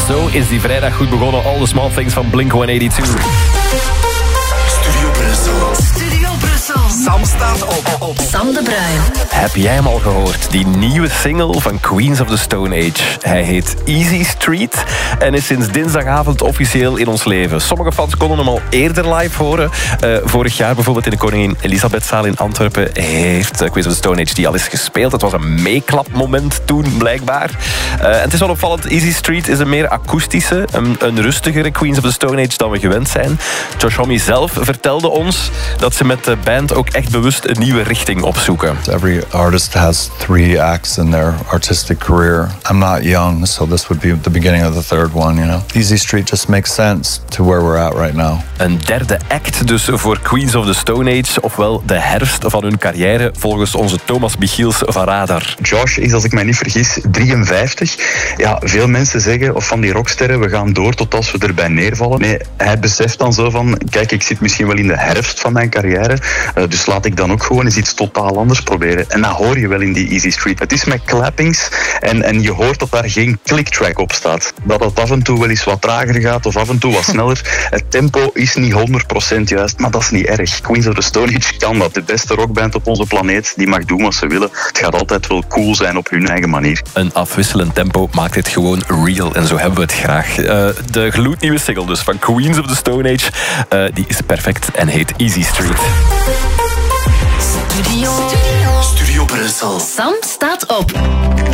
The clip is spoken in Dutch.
Zo is die vrijdag goed begonnen. All the Small Things van Blink-182. Studio Brussel. Studio Brussel. Sam staat op. Sam de Bruin. Heb jij hem al gehoord? Die nieuwe single van Queens of the Stone Age. Hij heet Easy Street en is sinds dinsdagavond officieel in ons leven. Sommige fans konden hem al eerder live horen. Vorig jaar bijvoorbeeld in de Koningin Elisabethzaal in Antwerpen heeft Queens of the Stone Age die al eens gespeeld. Het was een meeklapmoment toen, blijkbaar. En het is wel opvallend. Easy Street is een meer akoestische, een rustigere Queens of the Stone Age dan we gewend zijn. Josh Homme zelf vertelde ons dat ze met de band ook echt bewust een nieuwe richting opzoeken. Every artist has 3 acts in their artistic career. I'm not young, so this would be the beginning of the third one, you know. Easy Street just makes sense to where we're at right now. Een derde act dus voor Queens of the Stone Age, ofwel de herfst van hun carrière, volgens onze Thomas Michiels van Radar. Josh is, als ik mij niet vergis, 53. Ja, veel mensen zeggen, of van die rocksterren, we gaan door tot als we erbij neervallen. Nee, hij beseft dan zo van, kijk, ik zit misschien wel in de herfst van mijn carrière, dus laat ik dan ook gewoon eens iets totaal anders proberen. En dat hoor je wel in die Easy Street. Het is met clappings en je hoort dat daar geen clicktrack op staat. Dat het af en toe wel eens wat trager gaat of af en toe wat sneller. Het tempo is niet 100% juist, maar dat is niet erg. Queens of the Stone Age kan dat. De beste rockband op onze planeet, die mag doen wat ze willen. Het gaat altijd wel cool zijn op hun eigen manier. Een afwisselend tempo maakt dit gewoon real en zo hebben we het graag. De gloednieuwe single dus van Queens of the Stone Age, die is perfect en heet Easy Street. Studio Brussel. Sam staat op.